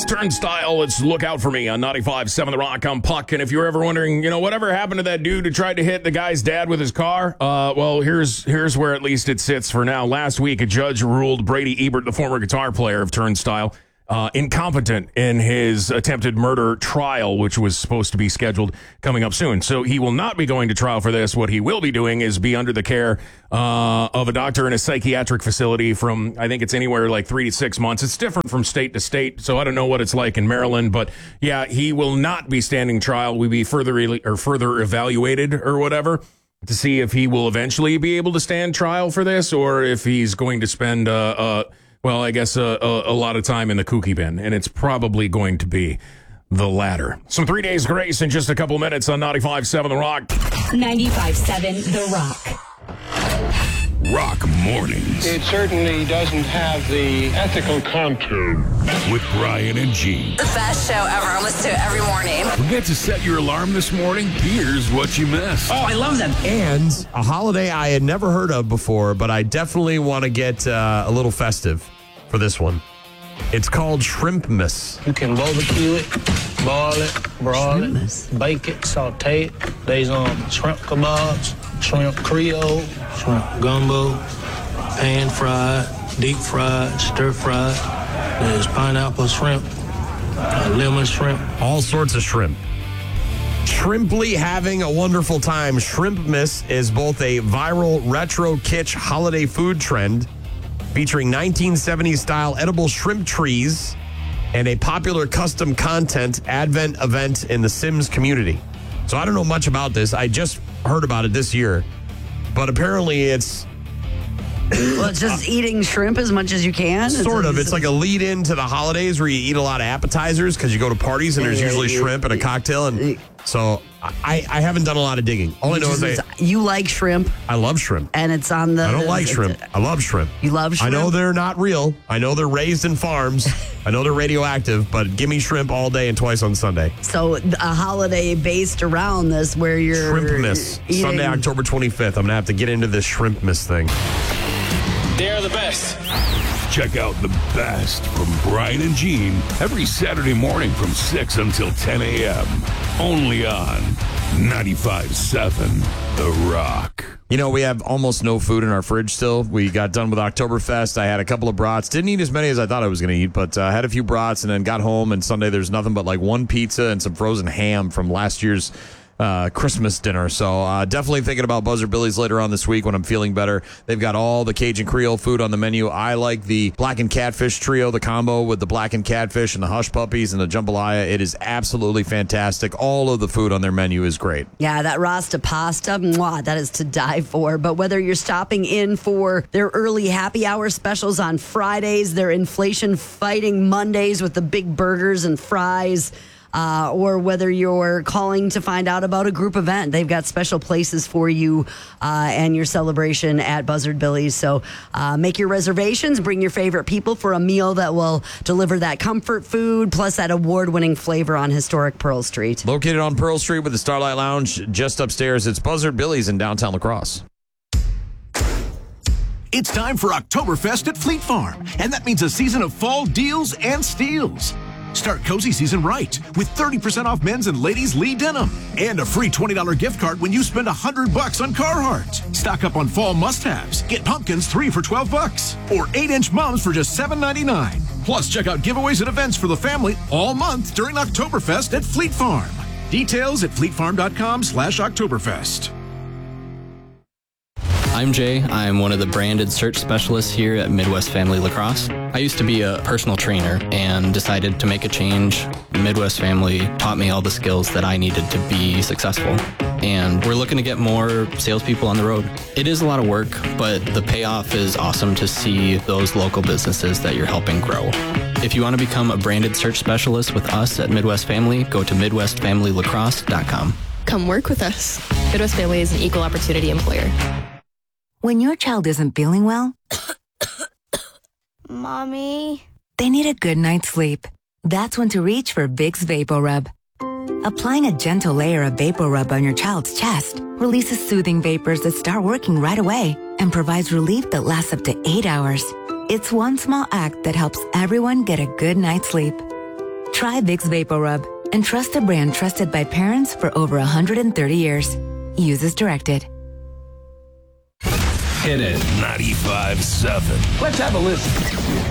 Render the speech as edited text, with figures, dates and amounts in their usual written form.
Turnstile, let's look out for me on 95.7 The Rock. I'm Puck, and if you're ever wondering, whatever happened to that dude who tried to hit the guy's dad with his car, well, here's where at least it sits for now. Last week, a judge ruled Brady Ebert, the former guitar player of Turnstile, incompetent in his attempted murder trial, which was supposed to be scheduled coming up soon. So he will not be going to trial for this. What he will be doing is be under the care of a doctor in a psychiatric facility from, I think it's anywhere like 3 to 6 months. It's different from state to state, so I don't know what it's like in Maryland. But yeah, he will not be standing trial. We'll be further evaluated or whatever to see if he will eventually be able to stand trial for this, or if he's going to spend well, I guess a lot of time in the kooky bin, and it's probably going to be the latter. Some 3 days grace in just a couple minutes on 95.7 The Rock. 95.7 The Rock. Rock Mornings. It certainly doesn't have the ethical contour. With Brian and Gene. The best show ever. I listen to it every morning. Forget to set your alarm this morning? Here's what you missed. Oh, I love them. And a holiday I had never heard of before, but I definitely want to get a little festive for this one. It's called Shrimpmas. You can barbecue it, boil it, broil it, bake it, saute it. There's shrimp kebabs, shrimp creole, shrimp gumbo, pan fried, deep fried, stir fried. There's pineapple shrimp, lemon shrimp. All sorts of shrimp. Shrimply having a wonderful time. Shrimpmas is both a viral retro kitsch holiday food trend featuring 1970s style edible shrimp trees and a popular custom content advent event in the Sims community. So I don't know much about this. I just heard about it this year, but apparently it's well, it's just eating shrimp as much as you can. Sort of. It's like a lead in to the holidays where you eat a lot of appetizers because you go to parties and there's usually shrimp and a cocktail. And so I haven't done a lot of digging. All I know is you like shrimp. I love shrimp. And it's on the... I don't like shrimp. I love shrimp. You love shrimp? I know they're not real. I know they're raised in farms. I know they're radioactive, but give me shrimp all day and twice on Sunday. So a holiday based around this where you're... Shrimpmas. Sunday, October 25th. I'm going to have to get into this Shrimpmas thing. They're the best. Check out the best from Brian and Gene every Saturday morning from 6 until 10 a.m. Only on 95.7 The Rock. We have almost no food in our fridge still. We got done with Oktoberfest. I had a couple of brats. Didn't eat as many as I thought I was going to eat, but had a few brats and then got home, and Sunday there's nothing but like one pizza and some frozen ham from last year's Christmas dinner. So definitely thinking about Buzzard Billy's later on this week when I'm feeling better. They've got all the Cajun Creole food on the menu. I like the blackened catfish trio, the combo with the blackened catfish and the hush puppies and the jambalaya. It is absolutely fantastic. All of the food on their menu is great. Yeah, that Rasta pasta, that is to die for. But whether you're stopping in for their early happy hour specials on Fridays, their inflation fighting Mondays with the big burgers and fries, or whether you're calling to find out about a group event, they've got special places for you and your celebration at Buzzard Billy's. So make your reservations, bring your favorite people for a meal that will deliver that comfort food, plus that award-winning flavor on historic Pearl Street. Located on Pearl Street with the Starlight Lounge just upstairs, it's Buzzard Billy's in downtown La Crosse. It's time for Oktoberfest at Fleet Farm, and that means a season of fall deals and steals. Start cozy season right with 30% off men's and ladies' Lee denim and a free $20 gift card when you spend $100 on Carhartt. Stock up on fall must-haves. Get pumpkins 3 for $12 or 8-inch mums for just $7.99. Plus, check out giveaways and events for the family all month during Oktoberfest at Fleet Farm. Details at fleetfarm.com/Oktoberfest. I'm Jay. I'm one of the branded search specialists here at Midwest Family Lacrosse. I used to be a personal trainer and decided to make a change. Midwest Family taught me all the skills that I needed to be successful. And we're looking to get more salespeople on the road. It is a lot of work, but the payoff is awesome to see those local businesses that you're helping grow. If you want to become a branded search specialist with us at Midwest Family, go to MidwestFamilyLacrosse.com. Come work with us. Midwest Family is an equal opportunity employer. When your child isn't feeling well, Mommy, they need a good night's sleep. That's when to reach for Vicks VapoRub. Applying a gentle layer of VapoRub on your child's chest releases soothing vapors that start working right away and provides relief that lasts up to 8 hours. It's one small act that helps everyone get a good night's sleep. Try Vicks VapoRub and trust a brand trusted by parents for over 130 years. Use as directed. Hit it. 95.7. Let's have a listen.